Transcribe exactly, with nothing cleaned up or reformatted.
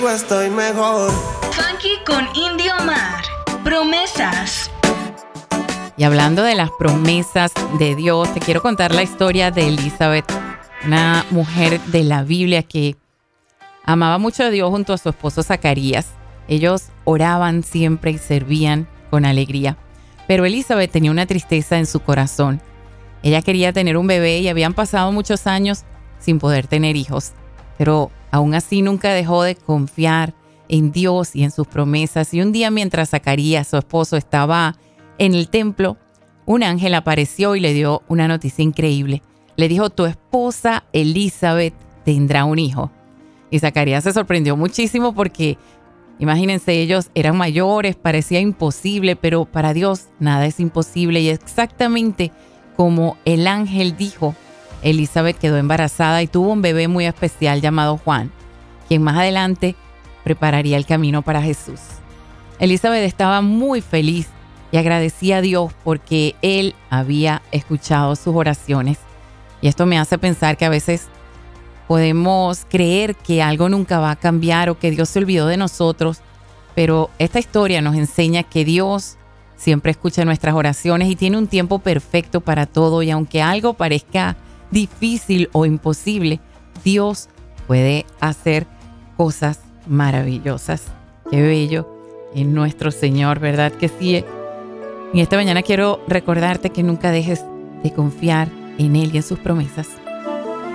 Estoy mejor. Funky con Indio Mar. Promesas. Y hablando de las promesas de Dios, te quiero contar la historia de Elizabeth, una mujer de la Biblia que amaba mucho a Dios junto a su esposo Zacarías. Ellos oraban siempre y servían con alegría. Pero Elizabeth tenía una tristeza en su corazón. Ella quería tener un bebé y habían pasado muchos años sin poder tener hijos. Pero aún así nunca dejó de confiar en Dios y en sus promesas. Y un día, mientras Zacarías, su esposo, estaba en el templo, un ángel apareció y le dio una noticia increíble. Le dijo: tu esposa Elizabeth tendrá un hijo. Y Zacarías se sorprendió muchísimo porque, imagínense, ellos eran mayores, parecía imposible, pero para Dios nada es imposible. Y exactamente como el ángel dijo, Elizabeth quedó embarazada y tuvo un bebé muy especial llamado Juan, quien más adelante prepararía el camino para Jesús. Elizabeth estaba muy feliz y agradecía a Dios porque Él había escuchado sus oraciones. Y esto me hace pensar que a veces podemos creer que algo nunca va a cambiar o que Dios se olvidó de nosotros, pero esta historia nos enseña que Dios siempre escucha nuestras oraciones y tiene un tiempo perfecto para todo. Y aunque algo parezca difícil o imposible, Dios puede hacer cosas maravillosas. Qué bello es nuestro Señor, ¿verdad que sí? Y esta mañana quiero recordarte que nunca dejes de confiar en Él y en sus promesas.